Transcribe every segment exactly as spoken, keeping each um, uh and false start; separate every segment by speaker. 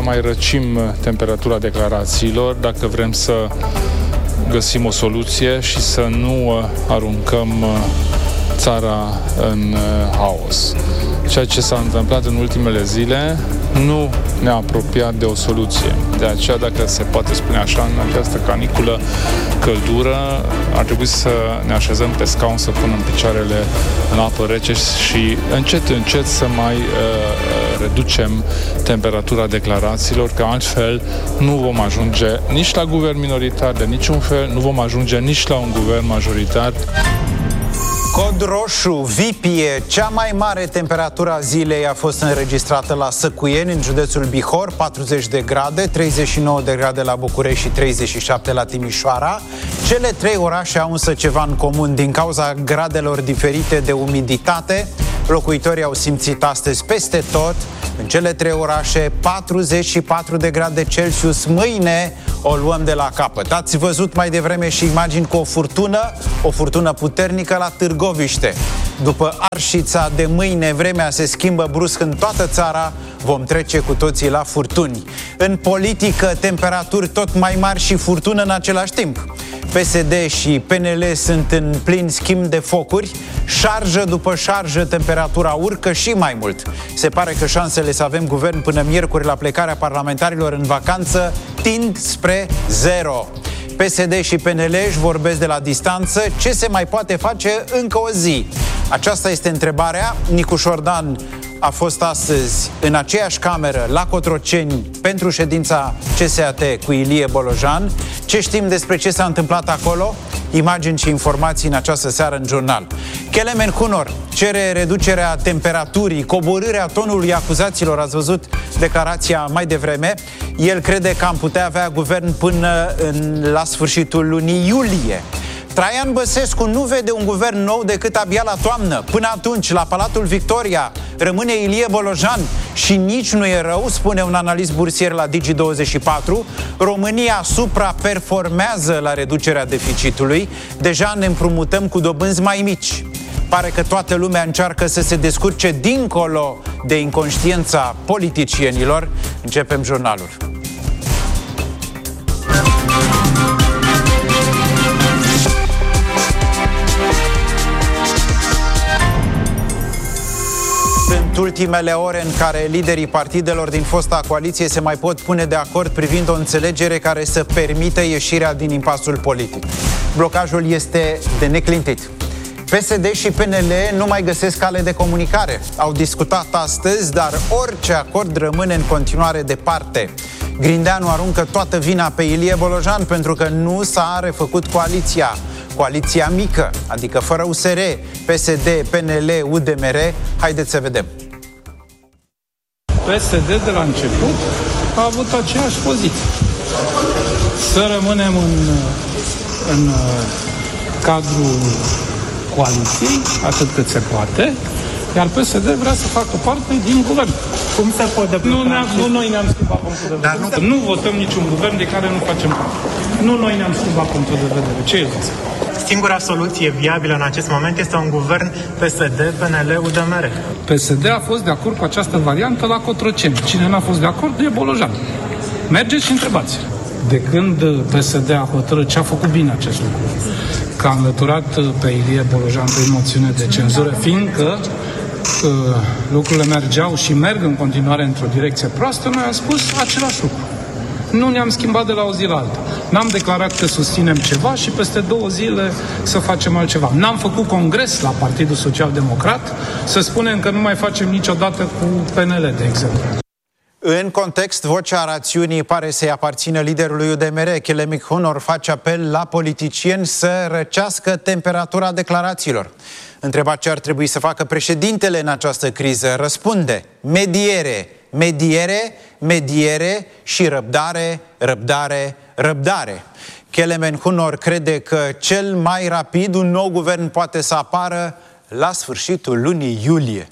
Speaker 1: mai răcim temperatura declarațiilor dacă vrem să găsim o soluție și să nu aruncăm țara în haos. Ceea ce s-a întâmplat în ultimele zile nu ne-a apropiat de o soluție. De aceea, dacă se poate spune așa, în această caniculă căldură, ar trebui să ne așezăm pe scaun, să punem picioarele în apă rece și încet, încet să mai uh, reducem temperatura declarațiilor, că altfel nu vom ajunge nici la guvern minoritar, de niciun fel, nu vom ajunge nici la un guvern majoritar.
Speaker 2: Cod roșu, vipie, cea mai mare temperatură a zilei a fost înregistrată la Săcuieni, în județul Bihor, patruzeci de grade, treizeci și nouă de grade la București și treizeci și șapte la Timișoara. Cele trei orașe au însă ceva în comun din cauza gradelor diferite de umiditate. Locuitorii au simțit astăzi peste tot, în cele trei orașe, patruzeci și patru de grade Celsius. Mâine o luăm de la capăt. Ați văzut mai devreme și imagini cu o furtună, o furtună puternică la Târgoviște. După arșița de mâine, vremea se schimbă brusc în toată țara, vom trece cu toții la furtuni. În politică, temperaturi tot mai mari și furtună în același timp. P S D și P N L sunt în plin schimb de focuri, șarjă după șarjă temperatura urcă și mai mult. Se pare că șansele să avem guvern până miercuri la plecarea parlamentarilor în vacanță tind spre zero. P S D și P N L își vorbesc de la distanță. Ce se mai poate face încă o zi? Aceasta este întrebarea. Nicu Șordan a fost astăzi în aceeași cameră la Cotroceni pentru ședința C S A T cu Ilie Bolojan. Ce știm despre ce s-a întâmplat acolo? Imagini și informații în această seară în jurnal. Kelemen Hunor cere reducerea temperaturii, coborârea tonului acuzațiilor. Ați văzut declarația mai devreme. El crede că am putea avea guvern până în, la sfârșitul lunii iulie. Traian Băsescu nu vede un guvern nou decât abia la toamnă. Până atunci, la Palatul Victoria rămâne Ilie Bolojan și nici nu e rău, spune un analist bursier la Digi douăzeci și patru. România supraperformează la reducerea deficitului. Deja ne împrumutăm cu dobânzi mai mici. Pare că toată lumea încearcă să se descurce dincolo de inconștiența politicienilor. Începem jurnalul. Sunt ultimele ore în care liderii partidelor din fosta coaliție se mai pot pune de acord privind o înțelegere care să permită ieșirea din impasul politic. Blocajul este de neclintit. P S D și P N L nu mai găsesc cale de comunicare. Au discutat astăzi, dar orice acord rămâne în continuare departe. Grindeanu aruncă toată vina pe Ilie Bolojan pentru că nu s-a refăcut coaliția. Coaliția mică, adică fără U S R, P S D, P N L, U D M R. Haideți să vedem.
Speaker 3: P S D de la început a avut aceeași poziție. Să rămânem în, în cadrul coaliției, atât cât se poate, iar P S D vrea să facă parte din guvern.
Speaker 4: Cum se poate
Speaker 3: nu, nu noi ne-am schimbat punctul de vedere. Dar nu, nu votăm niciun guvern de care nu facem parte. Nu noi ne-am schimbat punctul de vedere. Ce eu zic?
Speaker 4: Singura soluție viabilă în acest moment este un guvern P S D, P N L, U D M R.
Speaker 3: P S D a fost de acord cu această variantă la Cotroceni. Cine n-a fost de acord e Bolojan. Mergeți și întrebați. De când P S D a hotărât, ce a făcut bine acest lucru? Că a înlăturat pe Ilie Bolojan pe moțiune de cenzură, fiindcă uh, lucrurile mergeau și merg în continuare într-o direcție proastă, noi am spus același lucru. Nu ne-am schimbat de la o zi la alta. N-am declarat că susținem ceva și peste două zile să facem altceva. N-am făcut congres la Partidul Social Democrat să spunem că nu mai facem niciodată cu P N L, de exemplu.
Speaker 2: În context, vocea rațiunii pare să-i aparțină liderului U D M R. Kelemen Hunor face apel la politicieni să răcească temperatura declarațiilor. Întrebat ce ar trebui să facă președintele în această criză, răspunde: mediere, mediere, mediere și răbdare, răbdare, răbdare. Kelemen Hunor crede că cel mai rapid un nou guvern poate să apară la sfârșitul lunii iulie.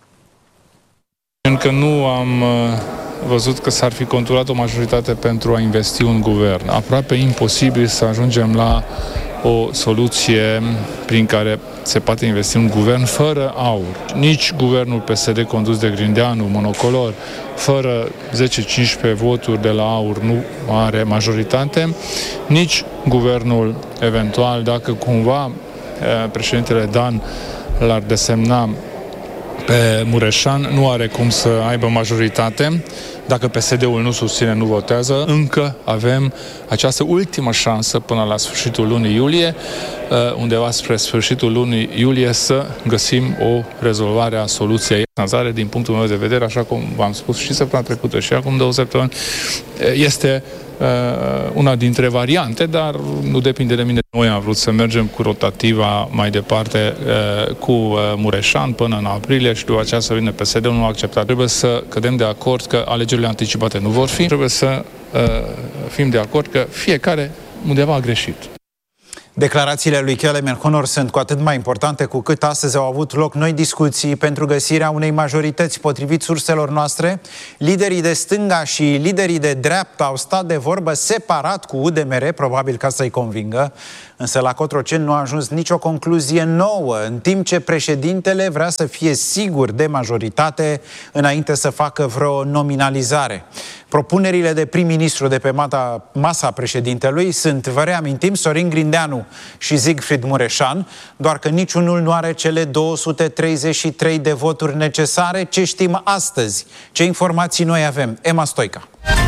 Speaker 1: Încă nu am văzut că s-ar fi conturat o majoritate pentru a investi un guvern. Aproape imposibil să ajungem la o soluție prin care se poate investi un guvern fără aur. Nici guvernul P S D condus de Grindeanu, monocolor, fără zece cincisprezece voturi de la aur nu are majoritate, nici guvernul eventual, dacă cumva președintele Dan l-ar desemna pe Mureșan, nu are cum să aibă majoritate. Dacă P S D-ul nu susține, nu votează. Încă avem această ultimă șansă până la sfârșitul lunii iulie, undeva spre sfârșitul lunii iulie, să găsim o rezolvare a soluției. Finanțare, din punctul meu de vedere, așa cum v-am spus și săptămâna trecută și acum două săptămâni, este una dintre variante, dar nu depinde de mine. Noi am vrut să mergem cu rotativa mai departe cu Mureșan până în aprilie și după aceea să vină P S D-ul, nu a acceptat. Trebuie să cădem de acord că alegerile anticipate nu vor fi. Trebuie să uh, fim de acord că fiecare undeva a greșit.
Speaker 2: Declarațiile lui Kelemen Honor sunt cu atât mai importante cu cât astăzi au avut loc noi discuții pentru găsirea unei majorități. Potrivit surselor noastre, liderii de stânga și liderii de dreapta au stat de vorbă separat cu U D M R, probabil ca să-i convingă, însă la Cotroceni nu a ajuns nicio concluzie nouă, în timp ce președintele vrea să fie sigur de majoritate înainte să facă vreo nominalizare. Propunerile de prim-ministru de pe masa, masa președintelui sunt, vă reamintim, Sorin Grindeanu și Siegfried Mureșan, doar că niciunul nu are cele două sute treizeci și trei de voturi necesare. Ce știm astăzi? Ce informații noi avem? Emma Stoica.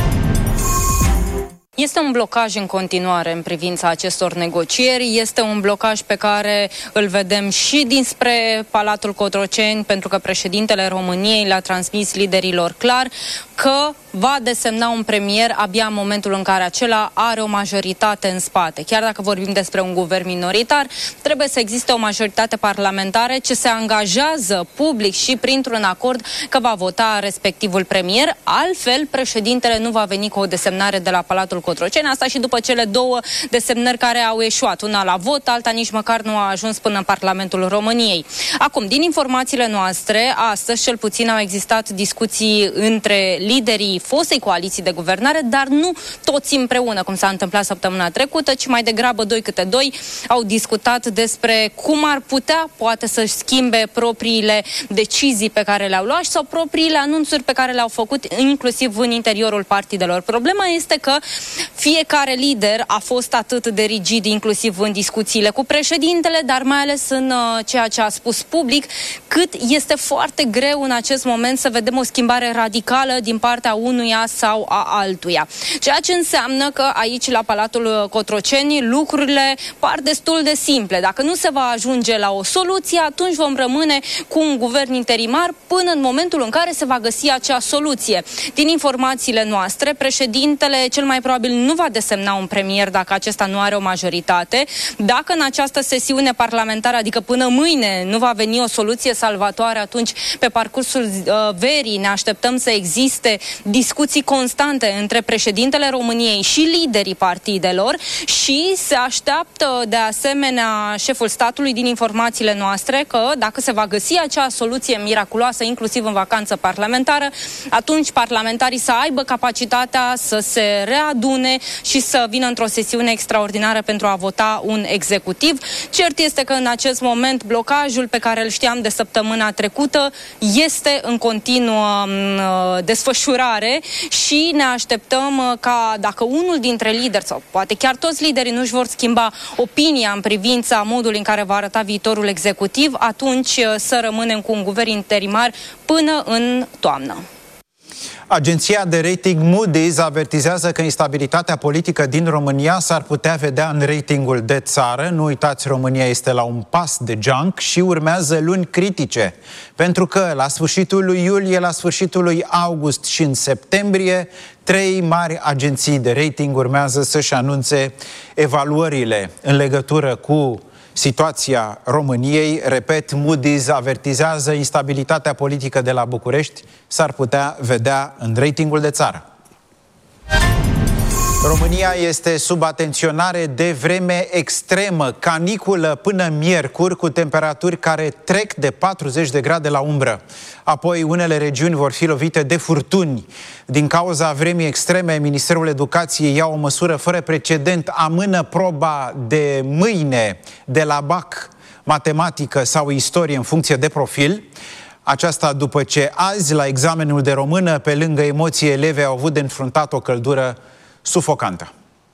Speaker 5: Este un blocaj în continuare în privința acestor negocieri, este un blocaj pe care îl vedem și dinspre Palatul Cotroceni, pentru că președintele României le-a transmis liderilor clar că va desemna un premier abia în momentul în care acela are o majoritate în spate. Chiar dacă vorbim despre un guvern minoritar, trebuie să existe o majoritate parlamentară ce se angajează public și printr-un acord că va vota respectivul premier. Altfel, președintele nu va veni cu o desemnare de la Palatul Cotroceni, asta și după cele două desemnări care au eșuat. Una la vot, alta nici măcar nu a ajuns până în Parlamentul României. Acum, din informațiile noastre, astăzi cel puțin au existat discuții între liderii fostei coaliții de guvernare, dar nu toți împreună, cum s-a întâmplat săptămâna trecută, ci mai degrabă doi câte doi au discutat despre cum ar putea, poate, să-și schimbe propriile decizii pe care le-au luat sau propriile anunțuri pe care le-au făcut, inclusiv în interiorul partidelor. Problema este că fiecare lider a fost atât de rigid, inclusiv în discuțiile cu președintele, dar mai ales în uh, ceea ce a spus public, cât este foarte greu în acest moment să vedem o schimbare radicală din partea unuia sau a altuia. Ceea ce înseamnă că aici, la Palatul Cotroceni, lucrurile par destul de simple. Dacă nu se va ajunge la o soluție, atunci vom rămâne cu un guvern interimar până în momentul în care se va găsi acea soluție. Din informațiile noastre, președintele cel mai probabil nu va desemna un premier dacă acesta nu are o majoritate. Dacă în această sesiune parlamentară, adică până mâine, nu va veni o soluție salvatoare, atunci pe parcursul uh, verii ne așteptăm să existe discuții constante între președintele României și liderii partidelor și se așteaptă de asemenea șeful statului, din informațiile noastre, că dacă se va găsi acea soluție miraculoasă, inclusiv în vacanță parlamentară, atunci parlamentarii să aibă capacitatea să se readune și să vină într-o sesiune extraordinară pentru a vota un executiv. Cert este că în acest moment blocajul pe care îl știam de săptămâna trecută este în continuă desfășurare și ne așteptăm ca, dacă unul dintre lideri sau poate chiar toți liderii nu-și vor schimba opinia în privința modului în care va arăta viitorul executiv, atunci să rămânem cu un guvern interimar până în toamnă.
Speaker 2: Agenția de rating Moody's avertizează că instabilitatea politică din România s-ar putea vedea în ratingul de țară. Nu uitați, România este la un pas de junk și urmează luni critice, pentru că la sfârșitul lui iulie, la sfârșitul lui august și în septembrie, trei mari agenții de rating urmează să-și anunțe evaluările în legătură cu situația României. Repet, Moody's avertizează instabilitatea politică de la București s-ar putea vedea în ratingul de țară. România este sub atenționare de vreme extremă, caniculă până miercuri, cu temperaturi care trec de patruzeci de grade la umbră. Apoi, unele regiuni vor fi lovite de furtuni. Din cauza vremii extreme, Ministerul Educației ia o măsură fără precedent, amână proba de mâine de la B A C, matematică sau istorie în funcție de profil. Aceasta după ce azi, la examenul de română, pe lângă emoții, elevii au avut de înfruntat o căldură sufocantă.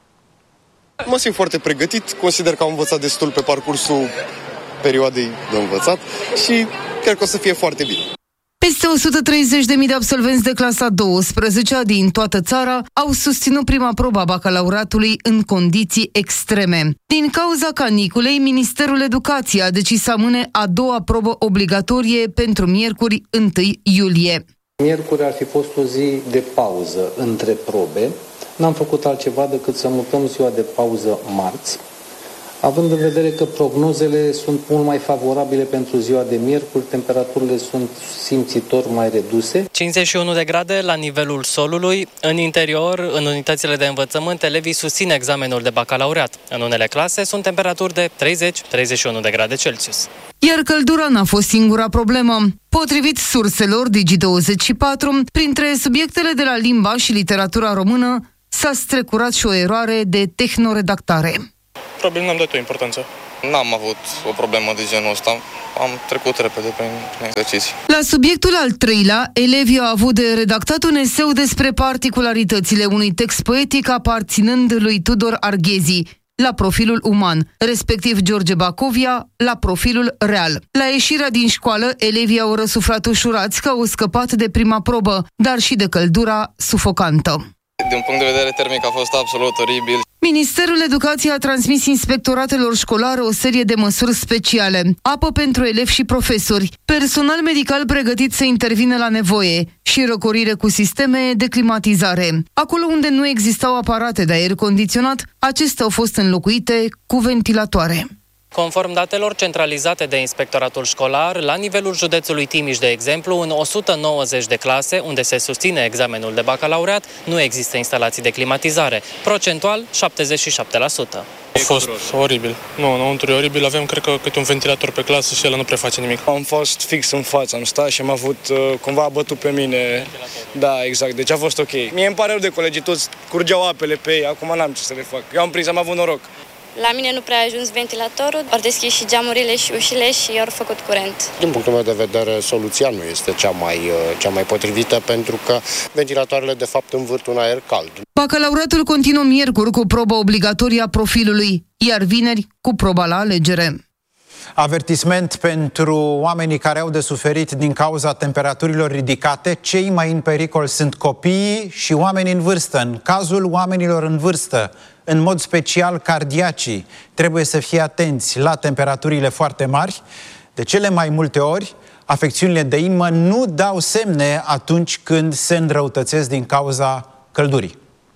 Speaker 6: Mă simt foarte pregătit, consider că am învățat destul pe parcursul perioadei de învățat și cred că o să fie foarte bine.
Speaker 7: Peste o sută treizeci de mii de absolvenți de clasa a douăsprezecea din toată țara au susținut prima probă a bacalaureatului în condiții extreme. Din cauza caniculei, Ministerul Educației a decis să amâne a doua probă obligatorie pentru miercuri întâi iulie.
Speaker 8: Miercuri ar fi fost o zi de pauză între probe. N-am făcut altceva decât să mutăm ziua de pauză marți, având în vedere că prognozele sunt mult mai favorabile pentru ziua de miercuri, temperaturile sunt simțitor mai reduse.
Speaker 9: cincizeci și unu de grade la nivelul solului. În interior, în unitățile de învățământ, elevii susțin examenul de bacalaureat. În unele clase sunt temperaturi de treizeci - treizeci și unu de grade Celsius.
Speaker 7: Iar căldura n-a fost singura problemă. Potrivit surselor Digi douăzeci și patru, printre subiectele de la limba și literatura română s-a strecurat și o eroare de tehnoredactare.
Speaker 10: Probabil n-am dat o importanță.
Speaker 6: N-am avut o problemă de genul ăsta. Am trecut repede prin exerciții.
Speaker 7: La subiectul al treilea, elevii au avut de redactat un eseu despre particularitățile unui text poetic aparținând lui Tudor Arghezi, la profilul uman, respectiv George Bacovia, la profilul real. La ieșirea din școală, elevii au răsuflat ușurați că au scăpat de prima probă, dar și de căldura sufocantă.
Speaker 6: Din punct de vedere termic a fost absolut oribil.
Speaker 7: Ministerul Educației a transmis inspectoratelor școlare o serie de măsuri speciale. Apă pentru elevi și profesori, personal medical pregătit să intervină la nevoie și răcorire cu sisteme de climatizare. Acolo unde nu existau aparate de aer condiționat, acestea au fost înlocuite cu ventilatoare.
Speaker 9: Conform datelor centralizate de Inspectoratul Școlar, la nivelul județului Timiș, de exemplu, în o sută nouăzeci de clase unde se susține examenul de bacalaureat, nu există instalații de climatizare. Procentual, șaptezeci și șapte la sută.
Speaker 10: A fost oribil. Nu, înăuntru e oribil. Avem, cred că, câte un ventilator pe clasă și el nu prea face nimic.
Speaker 11: Am fost fix în față, am stat și am avut, uh, cumva a bătut pe mine. Da, exact. Deci a fost ok. Mie îmi pare rău de colegii, toți curgeau apele pe ei, acum n-am ce să le fac. Eu am prins, am avut noroc.
Speaker 12: La mine nu prea a ajuns ventilatorul, au deschis și geamurile și ușile și au făcut curent.
Speaker 13: Din punctul meu de vedere, soluția nu este cea mai, cea mai potrivită, pentru că ventilatoarele de fapt învârt un aer cald.
Speaker 7: Bacalaureatul continuă miercuri cu proba obligatorie a profilului, iar vineri cu proba la alegere.
Speaker 2: Avertisment pentru oamenii care au de suferit din cauza temperaturilor ridicate. Cei mai în pericol sunt copiii și oamenii în vârstă. În cazul oamenilor în vârstă, în mod special cardiacii, trebuie să fie atenți la temperaturile foarte mari. De cele mai multe ori, afecțiunile de inimă nu dau semne atunci când se înrăutățesc din cauza căldurii.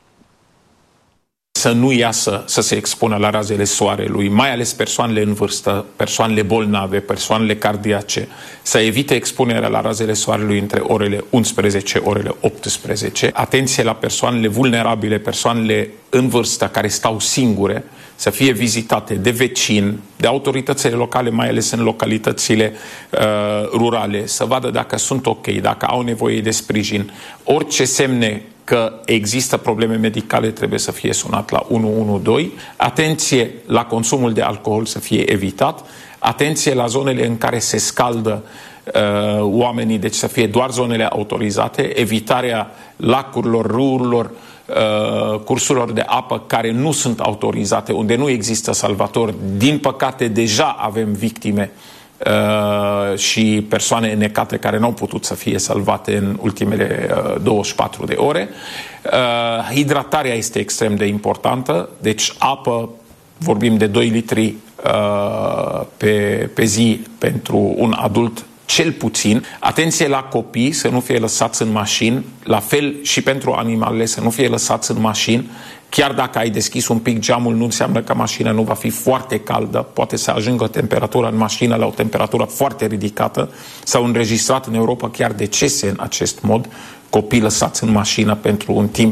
Speaker 14: Să nu iasă să se expună la razele soarelui, mai ales persoanele în vârstă, persoanele bolnave, persoanele cardiace, să evite expunerea la razele soarelui între orele unsprezece, orele optsprezece. Atenție la persoanele vulnerabile, persoanele în vârstă care stau singure, să fie vizitate de vecini, de autoritățile locale, mai ales în localitățile uh, rurale, să vadă dacă sunt ok, dacă au nevoie de sprijin. Orice semne că există probleme medicale trebuie să fie sunat la unu unu doi. Atenție la consumul de alcool să fie evitat. Atenție la zonele în care se scaldă uh, oamenii, deci să fie doar zonele autorizate. Evitarea lacurilor, râurilor, uh, cursurilor de apă care nu sunt autorizate, unde nu există salvatori. Din păcate, deja avem victime Uh, și persoane necate care nu au putut să fie salvate în ultimele uh, douăzeci și patru de ore. Uh, hidratarea este extrem de importantă, deci apă, vorbim de doi litri uh, pe, pe zi pentru un adult, cel puțin. Atenție la copii, să nu fie lăsați în mașini, la fel și pentru animalele, să nu fie lăsați în mașini. Chiar dacă ai deschis un pic geamul, nu înseamnă că mașina nu va fi foarte caldă. Poate să ajungă temperatura în mașină la o temperatură foarte ridicată. S-au înregistrat în Europa chiar decese în acest mod. Copii lăsați în mașină pentru un timp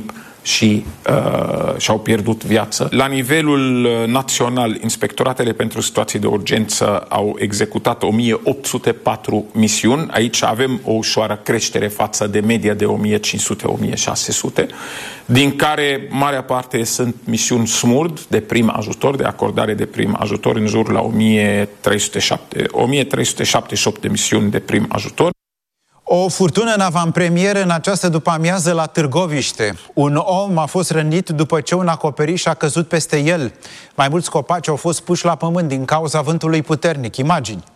Speaker 14: și uh, și-au pierdut viață. La nivelul național, inspectoratele pentru situații de urgență au executat o mie opt sute patru misiuni. Aici avem o ușoară creștere față de media de o mie cinci sute - o mie șase sute, din care marea parte sunt misiuni SMURD de prim ajutor, de acordare de prim ajutor, în jur la o mie trei sute șaptezeci și opt de misiuni de prim ajutor.
Speaker 2: O furtună în avantpremieră în această după-amiază la Târgoviște. Un om a fost rănit după ce un acoperiș a căzut peste el. Mai mulți copaci au fost puși la pământ din cauza vântului puternic. Imagini.